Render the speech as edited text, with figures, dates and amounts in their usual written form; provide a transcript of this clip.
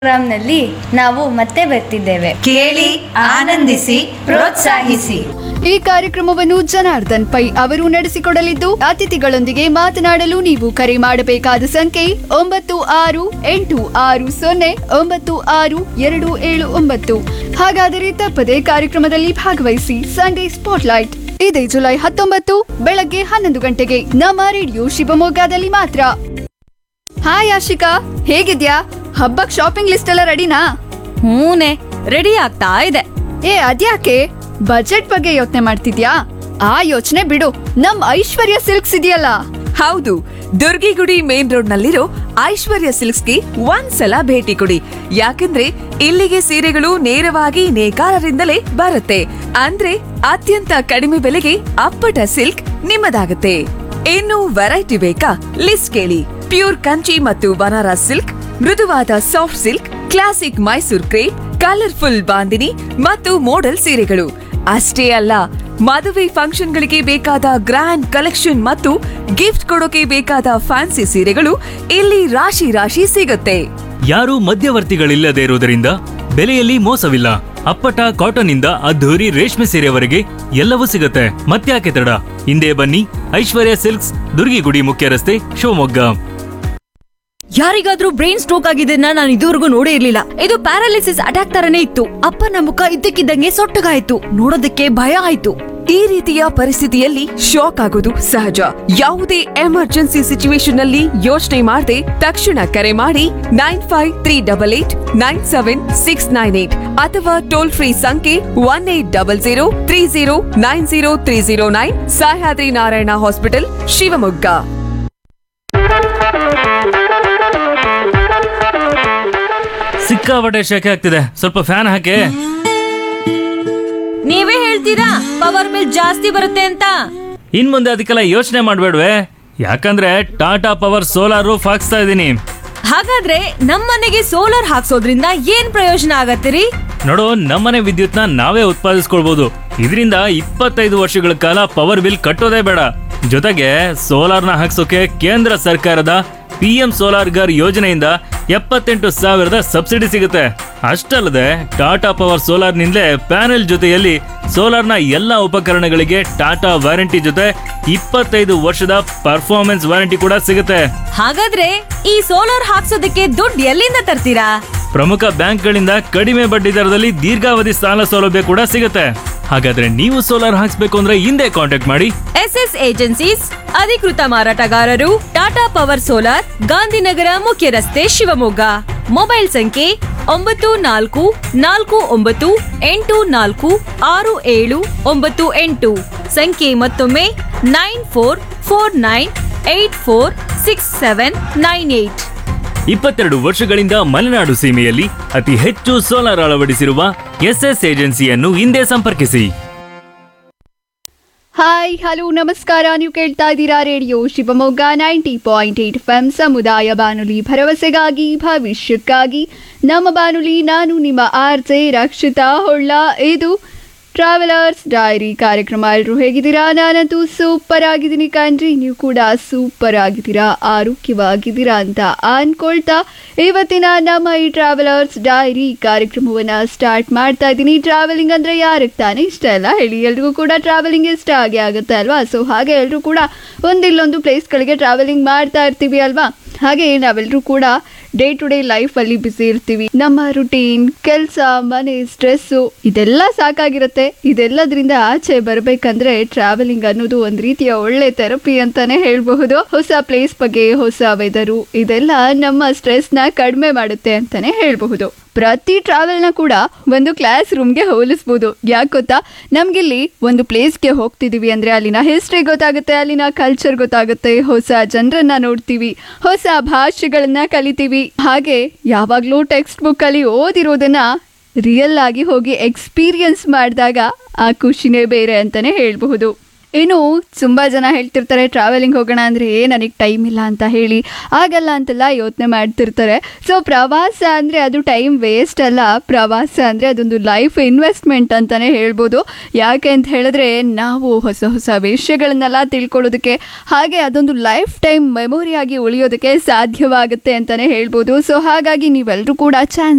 ಪ್ರೋಗ್ರಾಂನಲ್ಲಿ ನಾವು ಮತ್ತೆ ಬರ್ತಿದ್ದೇವೆ. ಕೇಳಿ ಆನಂದಿಸಿ ಪ್ರೋತ್ಸಾಹಿಸಿ. ಈ ಕಾರ್ಯಕ್ರಮವನ್ನು ಜನಾರ್ದನ್ ಪೈ ಅವರು ನಡೆಸಿಕೊಡಲಿದ್ದು, ಅತಿಥಿಗಳೊಂದಿಗೆ ಮಾತನಾಡಲು ನೀವು ಕರೆ ಮಾಡಬೇಕಾದ ಸಂಖ್ಯೆ 9660969279. ಹಾಗಾದರೆ ತಪ್ಪದೆ ಕಾರ್ಯಕ್ರಮದಲ್ಲಿ ಭಾಗವಹಿಸಿ. ಸಂಡೇ ಸ್ಪಾಟ್ಲೈಟ್ ಇದೇ ಜುಲೈ 19 ಬೆಳಗ್ಗೆ 11 ಗಂಟೆಗೆ ನಮ್ಮ ರೇಡಿಯೋ ಶಿವಮೊಗ್ಗದಲ್ಲಿ ಮಾತ್ರ. ಹಾಯ್ ಆಶಿಕಾ, ಹೇಗಿದ್ಯಾ? ಹಬ್ಬಕ್ ಶಾಪಿಂಗ್ ಲಿಸ್ಟ್ ಎಲ್ಲ ರೆಡಿನಾ? ಹೂನೆ, ರೆಡಿ ಆಗ್ತಾ ಇದೆ. ಅದ್ಯಾಕೆ ಬಜೆಟ್ ಬಗ್ಗೆ ಯೋಚನೆ ಮಾಡ್ತಿದ್ಯಾ? ಆ ಯೋಚನೆ ಬಿಡು, ನಮ್ ಐಶ್ವರ್ಯ ಸಿಲ್ಕ್ಸ್ ಇದೆಯಲ್ಲ. ಹೌದು, ದುರ್ಗಿಗುಡಿ ಮೇನ್ ರೋಡ್ ನಲ್ಲಿರೋ ಐಶ್ವರ್ಯ ಸಿಲ್ಕ್ಸ್ಗೆ ಒಂದ್ಸಲ ಭೇಟಿ ಕೊಡಿ. ಯಾಕಂದ್ರೆ ಇಲ್ಲಿಗೆ ಸೀರೆಗಳು ನೇರವಾಗಿ ನೇಕಾರರಿಂದಲೇ ಬರುತ್ತೆ. ಅಂದ್ರೆ ಅತ್ಯಂತ ಕಡಿಮೆ ಬೆಲೆಗೆ ಅಪ್ಪಟ ಸಿಲ್ಕ್ ನಿಮ್ಮದಾಗುತ್ತೆ. ಇನ್ನು ವೆರೈಟಿ ಬೇಕಾ? ಲಿಸ್ಟ್ ಕೇಳಿ. ಪ್ಯೂರ್ ಕಂಚಿ ಮತ್ತು ಬನಾರಸ್ ಸಿಲ್ಕ್, ಮೃದುವಾದ soft silk, classic Mysore crepe, colourful bandhani ಮತ್ತು ಮೋಡಲ್ ಸೀರೆಗಳು ಅಷ್ಟೇ ಅಲ್ಲ, ಮದುವೆ ಫಂಕ್ಷನ್ಗಳಿಗೆ ಬೇಕಾದ ಗ್ರ್ಯಾಂಡ್ ಕಲೆಕ್ಷನ್ ಮತ್ತು ಗಿಫ್ಟ್ ಕೊಡೋಕೆ ಬೇಕಾದ ಫ್ಯಾನ್ಸಿ ಸೀರೆಗಳು ಇಲ್ಲಿ ರಾಶಿ ರಾಶಿ ಸಿಗುತ್ತೆ. ಯಾರೂ ಮಧ್ಯವರ್ತಿಗಳಿಲ್ಲದೆ ಇರುವುದರಿಂದ ಬೆಲೆಯಲ್ಲಿ ಮೋಸವಿಲ್ಲ. ಅಪ್ಪಟ ಕಾಟನ್ ಇಂದ ಅದ್ಧೂರಿ ರೇಷ್ಮೆ ಸೀರೆವರೆಗೆ ಎಲ್ಲವೂ ಸಿಗುತ್ತೆ. ಮತ್ತ್ಯಾಕೆ ತಡ, ಹಿಂದೆ ಬನ್ನಿ. ಐಶ್ವರ್ಯ ಸಿಲ್ಕ್ಸ್, ದುರ್ಗಿಗುಡಿ ಮುಖ್ಯ ರಸ್ತೆ, ಶಿವಮೊಗ್ಗ. ಯಾರಿಗಾದ್ರೂ ಬ್ರೈನ್ ಸ್ಟ್ರೋಕ್ ಆಗಿದ್ದನ್ನ ನಾನು ಇದುವರೆಗೂ ನೋಡೇ ಇರ್ಲಿಲ್ಲ. ಇದು ಪ್ಯಾರಾಲಿಸಿಸ್ ಅಟ್ಯಾಕ್ ತರನೇ ಇತ್ತು. ಅಪ್ಪನ ಮುಖ ಇದ್ದಕ್ಕಿದ್ದಂಗೆ ಸೊಟ್ಟಗಾಯ್ತು. ನೋಡೋದಕ್ಕೆ ಭಯ ಆಯ್ತು. ಈ ರೀತಿಯ ಪರಿಸ್ಥಿತಿಯಲ್ಲಿ ಶಾಕ್ ಆಗೋದು ಸಹಜ. ಯಾವುದೇ ಎಮರ್ಜೆನ್ಸಿ ಸಿಚುವೇಶನ್ ಅಲ್ಲಿ ಯೋಚನೆ ಮಾಡದೆ ತಕ್ಷಣ ಕರೆ ಮಾಡಿ 9538897698 ಅಥವಾ ಟೋಲ್ ಫ್ರೀ ಸಂಖ್ಯೆ 180030900309. ಸಹ್ಯಾದ್ರಿ ನಾರಾಯಣ ಹಾಸ್ಪಿಟಲ್, ಶಿವಮೊಗ್ಗ. ಸಿಕ್ಕಾಪಟ್ಟೆ ಶೆಕೆ ಆಗ್ತಿದೆ, ಸ್ವಲ್ಪ ಫ್ಯಾನ್ ಹಾಕಿ. ನೀವೇ ಹೇಳ್ತೀರಾ ಪವರ್ ಬಿಲ್ ಜಾಸ್ತಿ ಬರುತ್ತೆ ಅಂತ? ಇನ್ ಮುಂದೆ ಅದಕ್ಕೆಲ್ಲ ಯೋಚನೆ ಮಾಡ್ಬೇಡ್ವೆ, ಯಾಕಂದ್ರೆ ಟಾಟಾ ಪವರ್ ಸೋಲಾರ್ ರೂಫ್ ಹಾಕ್ಸ್ತಾ ಇದೀನಿ. ಹಾಗಾದ್ರೆ ನಮ್ಮನೆಗೆ ಸೋಲಾರ್ ಹಾಕ್ಸೋದ್ರಿಂದ ಏನ್ ಪ್ರಯೋಜನ ಆಗತ್ತಿರಿ? ನೋಡು, ನಮ್ಮನೆ ವಿದ್ಯುತ್ನ ನಾವೇ ಉತ್ಪಾದಿಸ್ಕೊಳ್ಬಹುದು. ಇದರಿಂದ 25 ವರ್ಷಗಳ ಕಾಲ ಪವರ್ ಬಿಲ್ ಕಟ್ಟೋದೇ ಬೇಡ. ಜೊತೆಗೆ ಸೋಲಾರ್ನ ಹಾಕ್ಸೋಕೆ ಕೇಂದ್ರ ಸರ್ಕಾರದ PM ಸೋಲಾರ್ ಗರ್ ಯೋಜನೆಯಿಂದ 78,000 ಸಬ್ಸಿಡಿ ಸಿಗುತ್ತೆ. ಅಷ್ಟಲ್ಲದೆ ಟಾಟಾ ಪವರ್ ಸೋಲಾರ್ ನಿಂದಲೇ ಪ್ಯಾನೆಲ್ ಜೊತೆಯಲ್ಲಿ ಸೋಲಾರ್ನ ಎಲ್ಲಾ ಉಪಕರಣಗಳಿಗೆ ಟಾಟಾ ವಾರಂಟಿ ಜೊತೆ 25 ವರ್ಷದ ಪರ್ಫಾರ್ಮೆನ್ಸ್ ವಾರಂಟಿ ಕೂಡ ಸಿಗುತ್ತೆ. ಹಾಗಾದ್ರೆ ಈ ಸೋಲಾರ್ ಹಾಕ್ಸೋದಕ್ಕೆ ದುಡ್ಡು ಎಲ್ಲಿಂದ ತರ್ತೀರಾ? ಪ್ರಮುಖ ಬ್ಯಾಂಕ್ಗಳಿಂದ ಕಡಿಮೆ ಬಡ್ಡಿ ದರದಲ್ಲಿ ದೀರ್ಘಾವಧಿ ಸಾಲ ಸೌಲಭ್ಯ ಕೂಡ ಸಿಗುತ್ತೆ. ಹಾಗಾದ್ರೆ ನೀವು ಸೋಲಾರ್ ಹಾಕ್ಸ್ಬೇಕು ಅಂದ್ರೆ ಹಿಂದೆ ಕಾಂಟ್ಯಾಕ್ಟ್ ಮಾಡಿ. SS ಏಜೆನ್ಸೀಸ್, ಅಧಿಕೃತ ಮಾರಾಟಗಾರರು, ಟಾಟಾ ಪವರ್ ಸೋಲಾರ್, ಗಾಂಧಿನಗರ ಮುಖ್ಯ ರಸ್ತೆ, ಶಿವಮೊಗ್ಗ. ಮೊಬೈಲ್ ಸಂಖ್ಯೆ 9449846798. ಸಂಖ್ಯೆ ಮತ್ತೊಮ್ಮೆ 9449846798. 22 ವರ್ಷಗಳಿಂದ ಮಲೆನಾಡು ಸೀಮೆಯಲ್ಲಿ ಅತಿ ಹೆಚ್ಚು ಸೋಲಾರ್ ಅಳವಡಿಸಿರುವ SS ಏಜೆನ್ಸಿಯನ್ನು ಹಿಂದೆ ಸಂಪರ್ಕಿಸಿ. ಹಾಯ್, ಹಲೋ, ನಮಸ್ಕಾರ. ನೀವು ಕೇಳ್ತಾ ಇದ್ದೀರಾ ರೇಡಿಯೋ ಶಿವಮೊಗ್ಗ 90.8 FM ಸಮುದಾಯ ಬಾನುಲಿ, ಭರವಸೆಗಾಗಿ ಭವಿಷ್ಯಕ್ಕಾಗಿ ನಮ್ಮ ಬಾನುಲಿ. ನಾನು ನಿಮ್ಮ RJ ರಕ್ಷಿತಾ ಹೊಳ್ಳ. ಇದು ಟ್ರಾವೆಲರ್ಸ್ ಡೈರಿ ಕಾರ್ಯಕ್ರಮ. ಎಲ್ಲರೂ ಹೇಗಿದ್ದೀರಾ? ನಾನಂತೂ ಸೂಪರ್ ಆಗಿದ್ದೀನಿ ಕಣ್ರಿ. ನೀವು ಕೂಡ ಸೂಪರ್ ಆಗಿದ್ದೀರಾ, ಆರೋಗ್ಯವಾಗಿದ್ದೀರಾ ಅಂತ ಅನ್ಕೊಳ್ತಾ ಇವತ್ತಿನ ನಮ್ಮ ಈ ಟ್ರಾವೆಲರ್ಸ್ ಡೈರಿ ಕಾರ್ಯಕ್ರಮವನ್ನು ಸ್ಟಾರ್ಟ್ ಮಾಡ್ತಾ ಇದ್ದೀನಿ. ಟ್ರಾವೆಲಿಂಗ್ ಅಂದರೆ ಯಾರಿಗೆ ತಾನೇ ಇಷ್ಟ ಇಲ್ಲ ಹೇಳಿ? ಎಲ್ರಿಗೂ ಕೂಡ ಟ್ರಾವೆಲಿಂಗ್ ಇಷ್ಟ ಆಗೇ ಆಗುತ್ತೆ ಅಲ್ವಾ? ಸೊ ಹಾಗೆ ಎಲ್ಲರೂ ಕೂಡ ಒಂದಿಲ್ಲೊಂದು ಪ್ಲೇಸ್ಗಳಿಗೆ ಟ್ರಾವೆಲಿಂಗ್ ಮಾಡ್ತಾ ಇರ್ತೀವಿ ಅಲ್ವಾ? ಹಾಗೆ ನಾವೆಲ್ಲರೂ ಕೂಡ ಡೇ ಟು ಡೇ ಲೈಫಲ್ಲಿ ಬ್ಯುಸಿ ಇರ್ತೀವಿ. ನಮ್ಮ ರುಟೀನ್, ಕೆಲಸ, ಮನೆ, ಸ್ಟ್ರೆಸ್ಸು ಇದೆಲ್ಲ ಸಾಕಾಗಿರುತ್ತೆ. ಇದೆಲ್ಲದ್ರಿಂದ ಆಚೆ ಬರಬೇಕಂದ್ರೆ ಟ್ರಾವೆಲಿಂಗ್ ಅನ್ನೋದು ಒಂದು ರೀತಿಯ ಒಳ್ಳೆ ಥೆರಪಿ ಅಂತಾನೆ ಹೇಳ್ಬಹುದು. ಹೊಸ ಪ್ಲೇಸ್ ಬಗ್ಗೆ, ಹೊಸ ವೆದರು ಇದೆಲ್ಲ ನಮ್ಮ ಸ್ಟ್ರೆಸ್ನ ಕಡಿಮೆ ಮಾಡುತ್ತೆ ಅಂತಾನೆ ಹೇಳ್ಬಹುದು. ಪ್ರತಿ ಟ್ರಾವೆಲ್ನ ಕೂಡ ಒಂದು ಕ್ಲಾಸ್ ರೂಮ್ಗೆ ಹೋಲಿಸ್ಬೋದು. ಯಾಕೆ ಗೊತ್ತಾ? ನಮ್ಗಿಲ್ಲಿ ಒಂದು ಪ್ಲೇಸ್ಗೆ ಹೋಗ್ತಿದೀವಿ ಅಂದ್ರೆ ಅಲ್ಲಿನ ಹಿಸ್ಟ್ರಿ ಗೊತ್ತಾಗುತ್ತೆ, ಅಲ್ಲಿನ ಕಲ್ಚರ್ ಗೊತ್ತಾಗುತ್ತೆ, ಹೊಸ ಜನರನ್ನ ನೋಡ್ತೀವಿ, ಹೊಸ ಭಾಷೆಗಳನ್ನ ಕಲಿತೀವಿ. ಹಾಗೆ ಯಾವಾಗ್ಲೂ ಟೆಕ್ಸ್ಟ್ ಬುಕ್ ಅಲ್ಲಿ ಓದಿರೋದನ್ನ ರಿಯಲ್ ಆಗಿ ಹೋಗಿ ಎಕ್ಸ್ಪೀರಿಯನ್ಸ್ ಮಾಡಿದಾಗ ಆ ಖುಷಿನೇ ಬೇರೆ ಅಂತಾನೆ ಹೇಳ್ಬಹುದು. ಇನ್ನು ತುಂಬ ಜನ ಹೇಳ್ತಿರ್ತಾರೆ ಟ್ರಾವೆಲಿಂಗ್ ಹೋಗೋಣ ಅಂದರೆ ನನಗೆ ಟೈಮ್ ಇಲ್ಲ ಅಂತ ಹೇಳಿ, ಆಗಲ್ಲ ಅಂತೆಲ್ಲ ಯೋಚನೆ ಮಾಡ್ತಿರ್ತಾರೆ. ಸೊ ಪ್ರವಾಸ ಅಂದರೆ ಅದು ಟೈಮ್ ವೇಸ್ಟ್ ಅಲ್ಲ, ಪ್ರವಾಸ ಅಂದರೆ ಅದೊಂದು ಲೈಫ್ ಇನ್ವೆಸ್ಟ್ಮೆಂಟ್ ಅಂತಲೇ ಹೇಳ್ಬೋದು. ಯಾಕೆ ಅಂತ ಹೇಳಿದ್ರೆ ನಾವು ಹೊಸ ಹೊಸ ವಿಷಯಗಳನ್ನೆಲ್ಲ ತಿಳ್ಕೊಳ್ಳೋದಕ್ಕೆ, ಹಾಗೆ ಅದೊಂದು ಲೈಫ್ ಟೈಮ್ ಮೆಮೊರಿಯಾಗಿ ಉಳಿಯೋದಕ್ಕೆ ಸಾಧ್ಯವಾಗುತ್ತೆ ಅಂತಲೇ ಹೇಳ್ಬೋದು. ಸೊ ಹಾಗಾಗಿ ನೀವೆಲ್ಲರೂ ಕೂಡ ಚಾನ್ಸ್